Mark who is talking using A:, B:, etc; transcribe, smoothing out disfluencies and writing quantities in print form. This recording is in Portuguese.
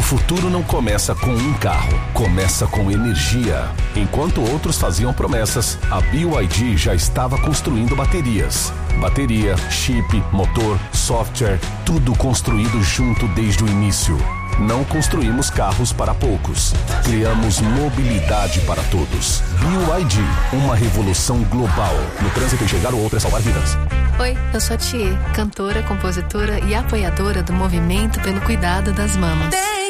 A: futuro não começa com um carro, começa com energia. Enquanto outros faziam promessas, a BYD já estava construindo baterias. Bateria, chip, motor, software, tudo construído junto desde o início. Não construímos carros para poucos. Criamos mobilidade para todos. BYD, uma revolução global. No trânsito, enxergar o outro é salvar vidas.
B: Oi, eu sou a Thier, cantora, compositora e apoiadora do movimento pelo cuidado das mamas.